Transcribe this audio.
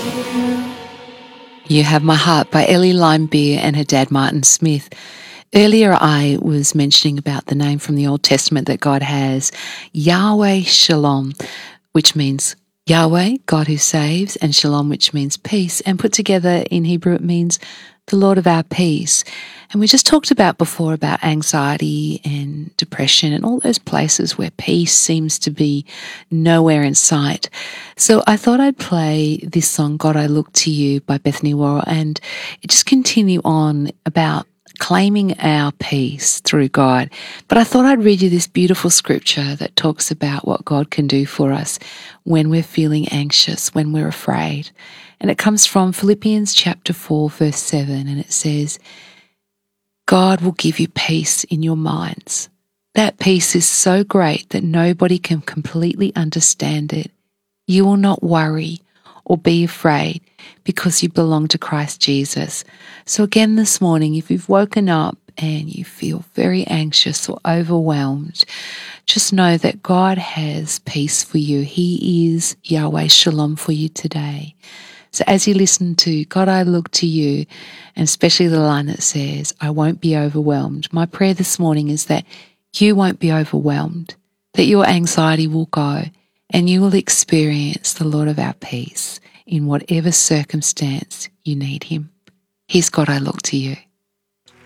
You Have My Heart by Ellie Limebeer and her dad Martin Smith. Earlier I was mentioning about the name from the Old Testament that God has, Yahweh Shalom, which means Yahweh, God who saves, and Shalom, which means peace. And put together in Hebrew it means the Lord of our peace. And we just talked about before about anxiety and depression and all those places where peace seems to be nowhere in sight. So I thought I'd play this song, God, I Look to You by Bethany Worrell, and just continue on about claiming our peace through God. But I thought I'd read you this beautiful scripture that talks about what God can do for us when we're feeling anxious, when we're afraid. And it comes from Philippians chapter 4, verse 7, and it says, God will give you peace in your minds. That peace is so great that nobody can completely understand it. You will not worry or be afraid because you belong to Christ Jesus. So again this morning, if you've woken up and you feel very anxious or overwhelmed, just know that God has peace for you. He is Yahweh Shalom for you today. So as you listen to God, I Look to You, and especially the line that says, I won't be overwhelmed, my prayer this morning is that you won't be overwhelmed, that your anxiety will go, and you will experience the Lord of our peace in whatever circumstance you need Him. Here's God, I Look to You.